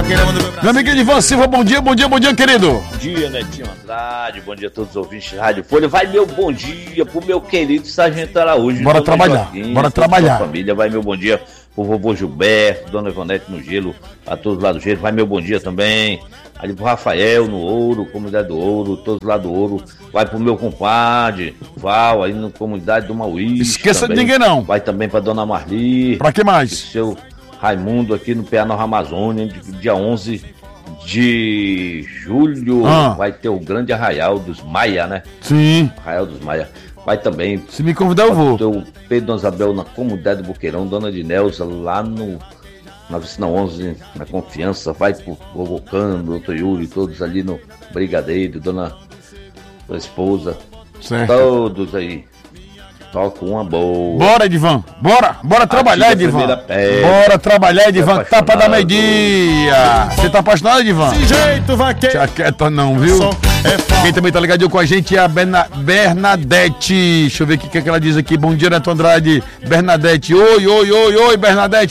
Meu amigo Edivan Silva, bom dia, querido. Bom dia, Netinho Andrade, bom dia a todos os ouvintes de Rádio Folha. Vai meu bom dia pro meu querido Sargento Araújo. Bora trabalhar, bora trabalhar. Família, vai meu bom dia pro vovô Gilberto, dona Ivonete no Gelo, a todos lá do Gelo. Vai meu bom dia também ali pro Rafael no Ouro, Comunidade do Ouro, todos lá do Ouro. Vai pro meu compadre, Val, aí na Comunidade do Mauí. Esqueça também. De ninguém não. Vai também pra dona Marli. Pra que mais? Seu Raimundo aqui no PA Nova Amazônia, dia 11 de julho. Vai ter o grande Arraial dos Maia, né? Sim. Arraial dos Maia. Vai também. Se me convidar, eu vou. Ter o Pedro Dona Isabel na Comunidade do Boqueirão, Dona Dinelza lá na Vicina 11, na Confiança. Vai pro Vovocano, doutor Yuri, todos ali no Brigadeiro, dona esposa. Certo. Todos aí. Toca uma boa. Bora, Edivan. Bora trabalhar, Edivan. Bora trabalhar, Edivan. Tapa da meia-dia. Você tá apaixonado, Edivan? Desse jeito, vaqueiro. Te aquieta não, viu? Quem também tá ligadinho com a gente é a Bernadette. Deixa eu ver o que ela diz aqui. Bom dia, Neto Andrade. Bernadette. Oi, Bernadette.